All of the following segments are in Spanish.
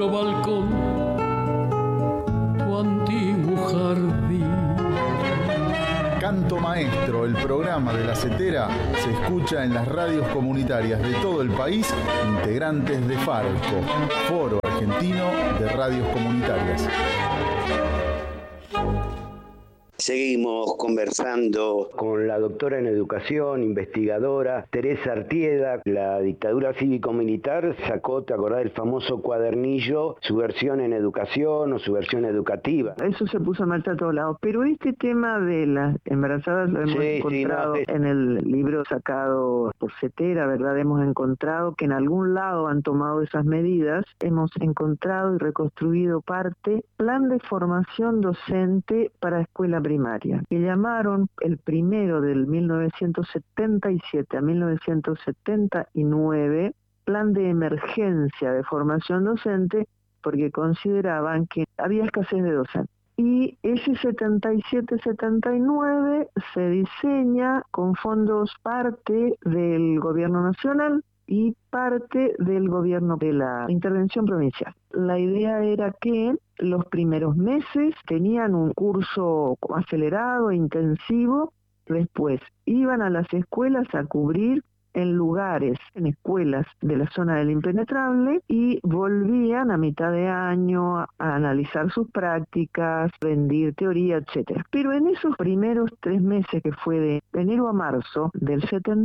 nuestro balcón, tu antiguo jardín. Canto Maestro, el programa de La Setera, se escucha en las radios comunitarias de todo el país, integrantes de FARCO, Foro Argentino de Radios Comunitarias. Seguimos conversando con la doctora en educación, investigadora, Teresa Artieda. La dictadura cívico-militar sacó, ¿te acordás del famoso cuadernillo, su versión en educación o su versión educativa? Eso se puso en marcha a todos lados, pero este tema de las embarazadas lo hemos encontrado en el libro sacado por Setera, ¿verdad? Hemos encontrado que en algún lado han tomado esas medidas, hemos encontrado y reconstruido parte, plan de formación docente para escuela primaria, que llamaron el primero del 1977 a 1979, plan de emergencia de formación docente, porque consideraban que había escasez de docentes. Y ese 77-79 se diseña con fondos parte del gobierno nacional y parte del gobierno de la intervención provincial. La idea era que los primeros meses tenían un curso acelerado, intensivo, después iban a las escuelas a cubrir en lugares, en escuelas de la zona del impenetrable y volvían a mitad de año a analizar sus prácticas, rendir teoría, etcétera. Pero en esos primeros 3 meses, que fue de enero a marzo del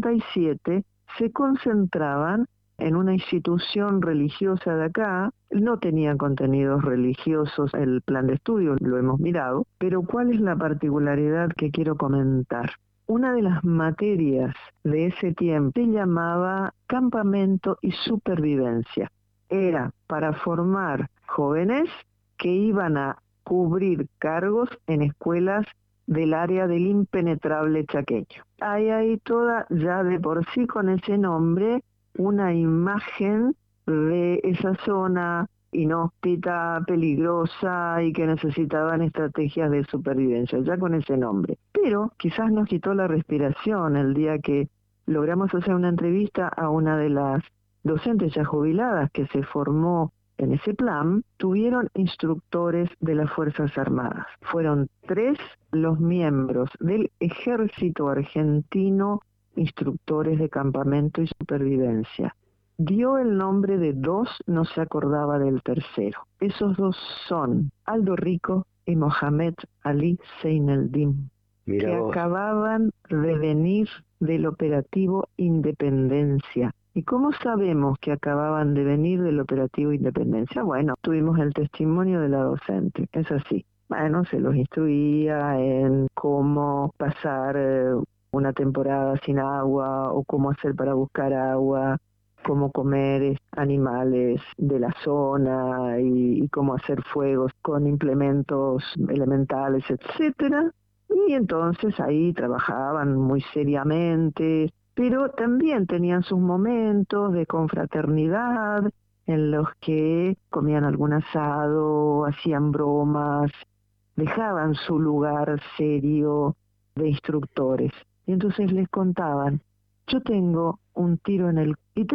77, se concentraban en una institución religiosa de acá. No tenían contenidos religiosos el plan de estudio, lo hemos mirado, pero ¿cuál es la particularidad que quiero comentar? Una de las materias de ese tiempo se llamaba campamento y supervivencia. Era para formar jóvenes que iban a cubrir cargos en escuelas del área del impenetrable chaqueño. Hay ahí toda, ya de por sí con ese nombre, una imagen de esa zona inhóspita, peligrosa y que necesitaban estrategias de supervivencia, ya con ese nombre. Pero quizás nos quitó la respiración el día que logramos hacer una entrevista a una de las docentes ya jubiladas que se formó en ese plan. Tuvieron instructores de las Fuerzas Armadas. Fueron 3 los miembros del Ejército Argentino, instructores de campamento y supervivencia. Dio el nombre de 2, no se acordaba del tercero. Esos 2 son Aldo Rico y Mohamed Ali Zeineldin, que acababan de venir del operativo Independencia. ¿Y cómo sabemos que acababan de venir del operativo Independencia? Bueno, tuvimos el testimonio de la docente, es así. Bueno, se los instruía en cómo pasar una temporada sin agua o cómo hacer para buscar agua, cómo comer animales de la zona y cómo hacer fuegos con implementos elementales, etcétera. Y entonces ahí trabajaban muy seriamente, pero también tenían sus momentos de confraternidad en los que comían algún asado, hacían bromas, dejaban su lugar serio de instructores. Y entonces les contaban: yo tengo un tiro en el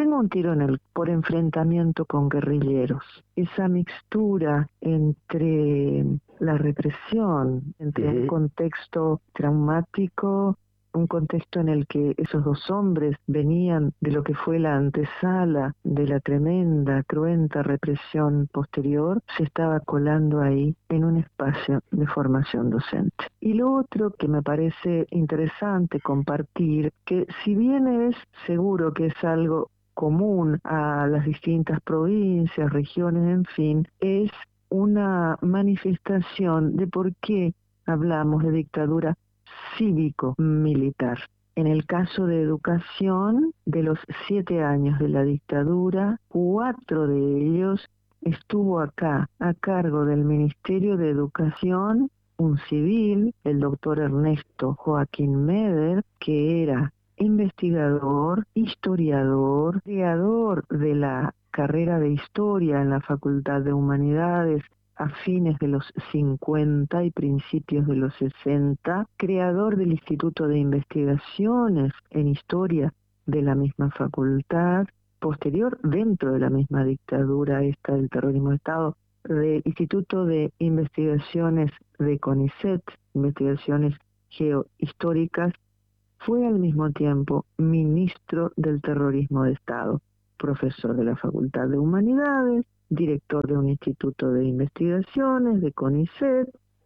por enfrentamiento con guerrilleros. Esa mixtura entre la represión, entre un contexto traumático, un contexto en el que esos 2 hombres venían de lo que fue la antesala de la tremenda, cruenta represión posterior, se estaba colando ahí en un espacio de formación docente. Y lo otro que me parece interesante compartir, que si bien es seguro que es algo común a las distintas provincias, regiones, en fin, es una manifestación de por qué hablamos de dictadura cívico-militar. En el caso de educación, de los 7 años de la dictadura, 4 de ellos estuvo acá, a cargo del Ministerio de Educación, un civil, el doctor Ernesto Joaquín Meder, que era investigador, historiador, creador de la carrera de Historia en la Facultad de Humanidades a fines de los 50 y principios de los 60, creador del Instituto de Investigaciones en Historia de la misma facultad, posterior, dentro de la misma dictadura esta del terrorismo de Estado, del Instituto de Investigaciones de CONICET, investigaciones geohistóricas, fue al mismo tiempo ministro del terrorismo de Estado, profesor de la Facultad de Humanidades, director de un instituto de investigaciones de CONICET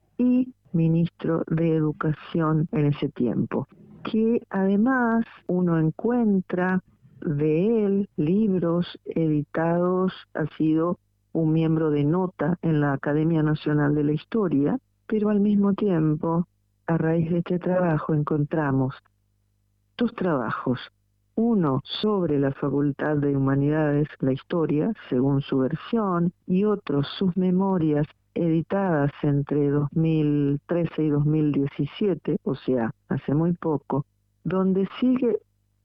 y ministro de Educación en ese tiempo, que además uno encuentra de él libros editados, ha sido un miembro de nota en la Academia Nacional de la Historia, pero al mismo tiempo, a raíz de este trabajo, encontramos dos trabajos, uno sobre la Facultad de Humanidades, la historia, según su versión, y otro, sus memorias editadas entre 2013 y 2017, o sea, hace muy poco, donde sigue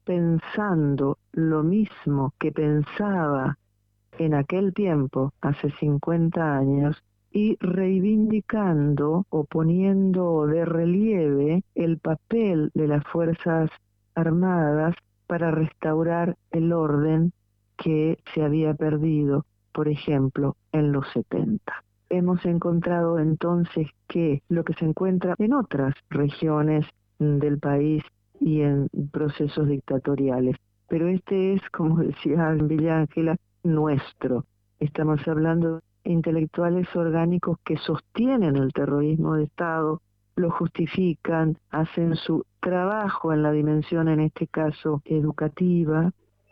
pensando lo mismo que pensaba en aquel tiempo, hace 50 años, y reivindicando o poniendo de relieve el papel de las Fuerzas Armadas para restaurar el orden que se había perdido, por ejemplo, en los 70. Hemos encontrado entonces que lo que se encuentra en otras regiones del país y en procesos dictatoriales, pero este es, como decía Villa Ángela, nuestro. Estamos hablando de intelectuales orgánicos que sostienen el terrorismo de Estado, lo justifican, hacen su trabajo en la dimensión, en este caso, educativa,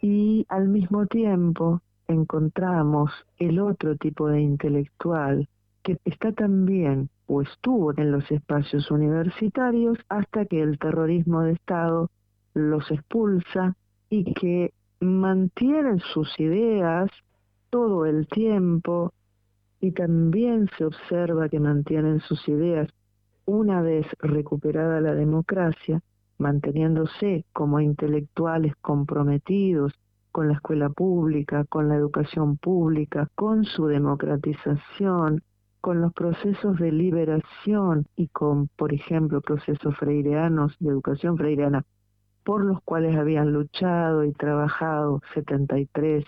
y al mismo tiempo encontramos el otro tipo de intelectual que está también o estuvo en los espacios universitarios hasta que el terrorismo de Estado los expulsa y que mantienen sus ideas todo el tiempo, y también se observa que mantienen sus ideas una vez recuperada la democracia, manteniéndose como intelectuales comprometidos con la escuela pública, con la educación pública, con su democratización, con los procesos de liberación y con, por ejemplo, procesos freireanos, de educación freiriana, por los cuales habían luchado y trabajado 73,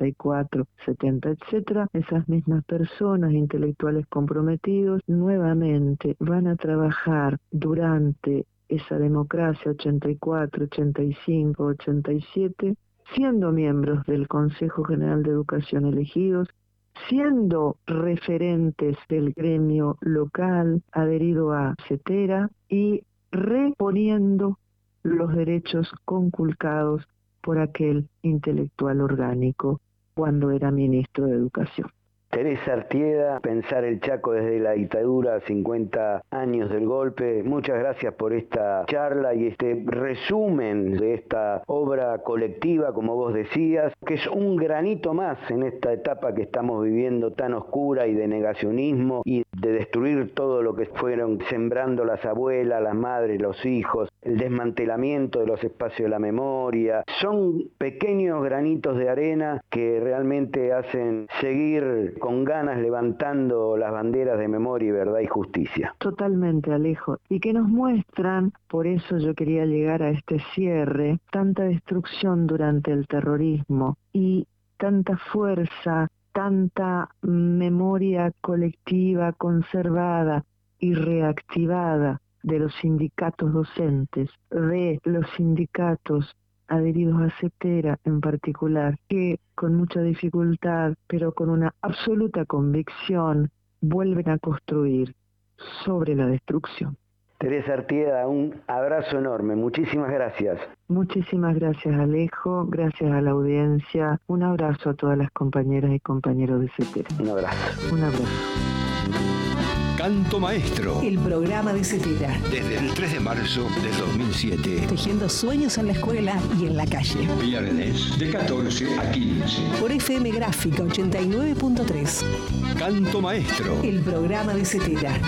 74, 70, etcétera, esas mismas personas, intelectuales comprometidos, nuevamente van a trabajar durante esa democracia 84, 85, 87, siendo miembros del Consejo General de Educación elegidos, siendo referentes del gremio local adherido a CETERA y reponiendo los derechos conculcados por aquel intelectual orgánico cuando era ministro de Educación. Teresa Artieda, Pensar el Chaco desde la dictadura, 50 años del golpe. Muchas gracias por esta charla y este resumen de esta obra colectiva, como vos decías, que es un granito más en esta etapa que estamos viviendo tan oscura y de negacionismo y de destruir todo lo que fueron sembrando las abuelas, las madres, los hijos, el desmantelamiento de los espacios de la memoria. Son pequeños granitos de arena que realmente hacen seguir con ganas levantando las banderas de memoria y verdad y justicia. Totalmente, Alejo. Y que nos muestran, por eso yo quería llegar a este cierre, tanta destrucción durante el terrorismo y tanta fuerza, tanta memoria colectiva conservada y reactivada de los sindicatos docentes, de los sindicatos adheridos a CETERA en particular, que con mucha dificultad, pero con una absoluta convicción, vuelven a construir sobre la destrucción. Teresa Artieda, un abrazo enorme, muchísimas gracias. Muchísimas gracias, Alejo, gracias a la audiencia, un abrazo a todas las compañeras y compañeros de CETERA. Un abrazo. Un abrazo. Canto Maestro. El programa de CETERA. Desde el 3 de marzo del 2007. Tejiendo sueños en la escuela y en la calle. Villarredes, de 14 a 15. Por FM Gráfica 89.3. Canto Maestro. El programa de CETERA.